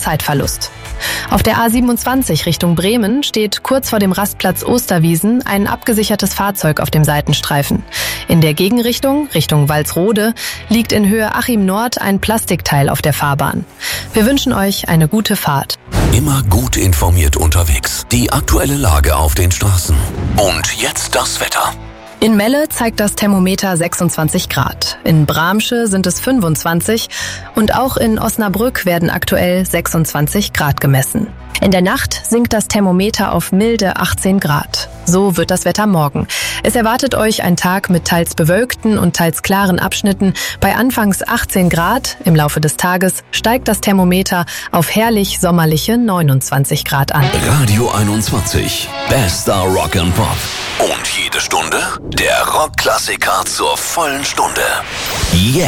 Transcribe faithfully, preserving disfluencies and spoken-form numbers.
Zeitverlust. Auf der A siebenundzwanzig Richtung Bremen steht kurz vor dem Rastplatz Osterwiesen ein abgesichertes Fahrzeug auf dem Seitenstreifen. In der Gegenrichtung, Richtung Walsrode, liegt in Höhe Achim Nord ein Plastikteil auf der Fahrbahn. Wir wünschen euch eine gute Fahrt. Immer gut informiert unterwegs. Die aktuelle Lage auf den Straßen. Und jetzt das Wetter. In Melle zeigt das Thermometer sechsundzwanzig Grad. In Bramsche sind es fünfundzwanzig und auch in Osnabrück werden aktuell sechsundzwanzig Grad gemessen. In der Nacht sinkt das Thermometer auf milde achtzehn Grad. So wird das Wetter morgen. Es erwartet euch ein Tag mit teils bewölkten und teils klaren Abschnitten. Bei anfangs achtzehn Grad im Laufe des Tages steigt das Thermometer auf herrlich sommerliche neunundzwanzig Grad an. Radio einundzwanzig. Bester Rock and Pop. Und jede Stunde der Rockklassiker zur vollen Stunde. Yeah.